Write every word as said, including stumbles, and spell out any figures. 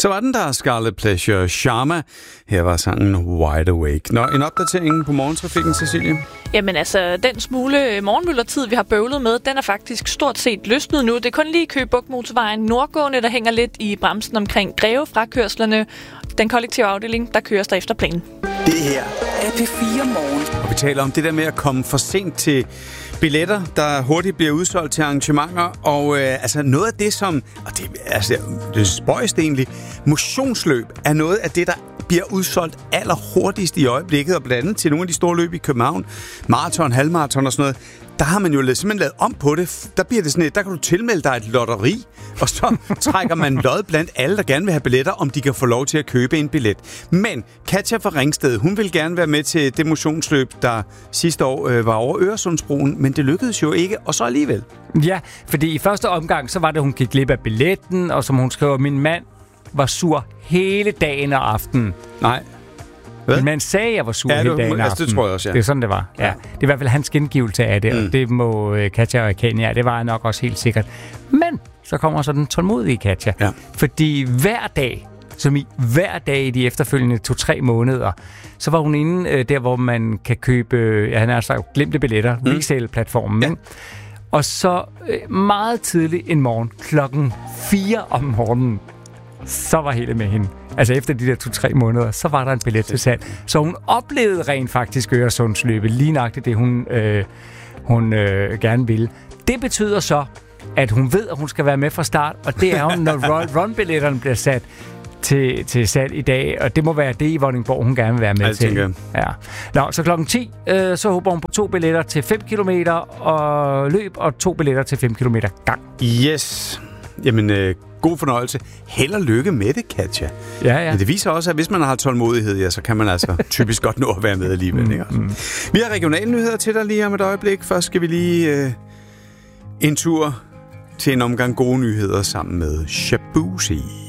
Så var den der Scarlet Pleasure Sharma. Her var sangen Wide Awake. Nå, en opdatering på morgentrafikken, Cecilie? Jamen altså, den smule morgenmøllertid, vi har bøvlet med, den er faktisk stort set løsnet nu. Det er kun lige Køge Bugt Motorvejen nordgående, der hænger lidt i bremsen omkring Greve frakørslerne. Den kollektive afdeling, der køres der efter planen. Det her er P fire Morgen. Og vi taler om det der med at komme for sent til billetter, der hurtigt bliver udsolgt til arrangementer. Og øh, altså noget af det, som... Og det, altså, det er spøjst egentlig. Motionsløb er noget af det, der bliver udsolgt allerhurtigst i øjeblikket. Og blandt andet til nogle af de store løb i København, maraton, halvmaraton og sådan noget. Der har man jo simpelthen lavet om på det. Der bliver det sådan et, der kan du tilmelde dig et lotteri, og så trækker man lod blandt alle, der gerne vil have billetter, om de kan få lov til at købe en billet. Men Katja fra Ringsted, hun vil gerne være med til det motionsløb, der sidste år øh, var over Øresundsbroen, men det lykkedes jo ikke, og så alligevel. Ja, fordi i første omgang, så var det, hun gik glip af billetten, og som hun skrev, min mand var sur hele dagen og aftenen. Nej. Hvad? Min mand sagde, at jeg var sur ja, hele du, dagen og altså, aftenen. det tror jeg også, ja. Det er sådan, det var. Ja. Ja. Det er i hvert fald hans gengivelse af det, mm. og det må uh, Katja og Kenya, det var nok også helt sikkert. Men så kommer så den tålmodige Katja. Ja. Fordi hver dag, som i hver dag i de efterfølgende to-tre måneder, så var hun inde uh, der, hvor man kan købe, ja, han har sagt, glemte billetter, mm. resale-platformen. Ja. Og så uh, meget tidligt en morgen, klokken fire om morgenen, så var hele med hende. Altså efter de der to-tre måneder, så var der en billet til salg. Så hun oplevede rent faktisk Øresundsløbet, lige nøjagtigt det, hun, øh, hun øh, gerne ville. Det betyder så, at hun ved, at hun skal være med fra start, og det er hun, når Royal Run-billetterne bliver sat til, til salg i dag, og det må være det i Vordingborg, hun gerne vil være med jeg til. Tænker. Ja. Nå, så klokken ti, øh, så håber hun på to billetter til fem kilometer og løb, og to billetter til fem kilometer gang. Yes. Jamen, øh, god fornøjelse. Held og lykke med det, Katja. Ja, ja. Men det viser også, at hvis man har tålmodighed, ja, så kan man altså typisk godt nå at være med alligevel. Mm, ikke? Mm. Vi har regionale nyheder til dig lige om et øjeblik. Først skal vi lige øh, en tur til en omgang gode nyheder sammen med Shabuzi.